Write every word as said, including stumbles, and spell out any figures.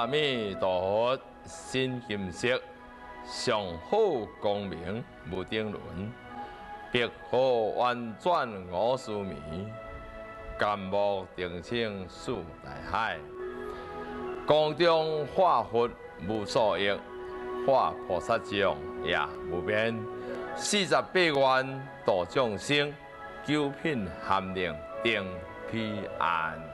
阿弥陀佛，心金色，上好光明无定伦，碧荷婉转五须弥，甘木定清四大海。光中化佛无所益，化菩萨像也无边。四十八愿度众生，九品含令定彼岸。